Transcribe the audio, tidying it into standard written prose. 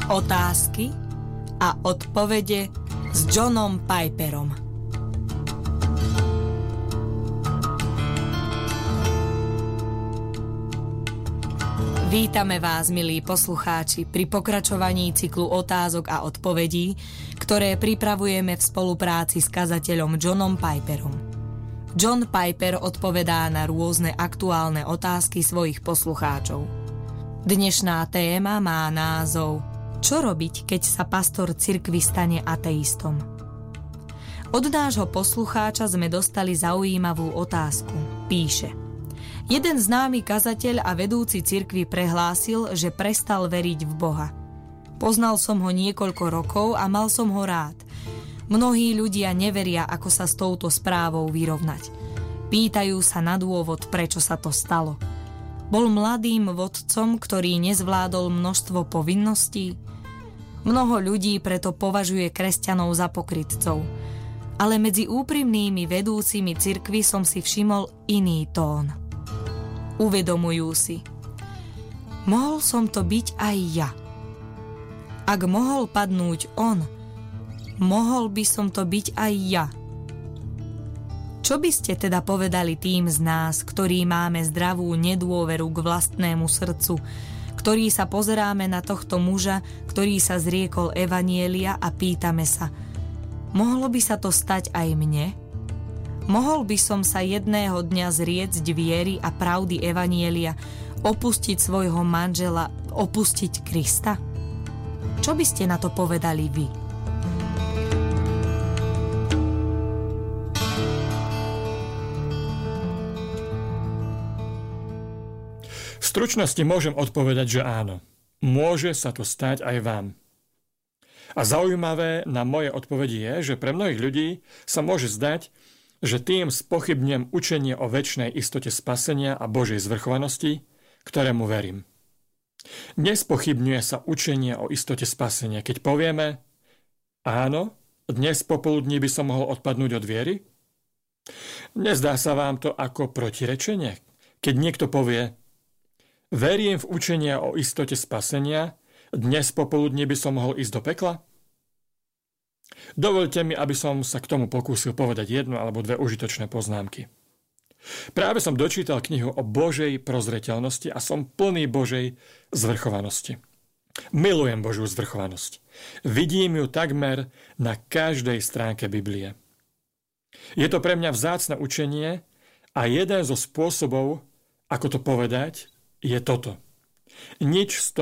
Otázky a odpovede s Johnom Piperom. Vítame vás, milí poslucháči, pri pokračovaní cyklu otázok a odpovedí, ktoré pripravujeme v spolupráci s kazateľom Johnom Piperom. John Piper odpovedá na rôzne aktuálne otázky svojich poslucháčov. Dnešná téma má názov Čo robiť, keď sa pastor cirkvi stane ateistom? Od nášho poslucháča sme dostali zaujímavú otázku. Píše: Jeden známy kazateľ a vedúci cirkvi prehlásil, že prestal veriť v Boha. Poznal som ho niekoľko rokov a mal som ho rád. Mnohí ľudia neveria, ako sa s touto správou vyrovnať. Pýtajú sa na dôvod, prečo sa to stalo. Bol mladým vodcom, ktorý nezvládol množstvo povinností. Mnoho ľudí preto považuje kresťanov za pokrytcov. Ale medzi úprimnými vedúcimi cirkvi som si všimol iný tón. Uvedomujú si: mohol som to byť aj ja. Ak mohol padnúť on, mohol by som to byť aj ja. Čo by ste teda povedali tým z nás, ktorí máme zdravú nedôveru k vlastnému srdcu, ktorí sa pozeráme na tohto muža, ktorý sa zriekol evanjelia a pýtame sa: mohlo by sa to stať aj mne? Mohol by som sa jedného dňa zriecť viery a pravdy evanjelia, opustiť svojho manžela, opustiť Krista? Čo by ste na to povedali vy? V stručnosti môžem odpovedať, že áno. Môže sa to stať aj vám. A zaujímavé na moje odpovedi je, že pre mnohých ľudí sa môže zdať, že tým spochybnem učenie o večnej istote spasenia a Božej zvrchovanosti, ktorému verím. Nespochybňuje sa učenie o istote spasenia, keď povieme: áno, dnes popoludní by som mohol odpadnúť od viery? Nezdá sa vám to ako protirečenie, keď niekto povie: verím v učenie o istote spasenia, dnes popoludní by som mohol ísť do pekla? Dovoľte mi, aby som sa k tomu pokúsil povedať jednu alebo dve užitočné poznámky. Práve som dočítal knihu o Božej prozreteľnosti a som plný Božej zvrchovanosti. Milujem Božiu zvrchovanosť. Vidím ju takmer na každej stránke Biblie. Je to pre mňa vzácne učenie a jeden zo spôsobov, ako to povedať, je toto. Nič z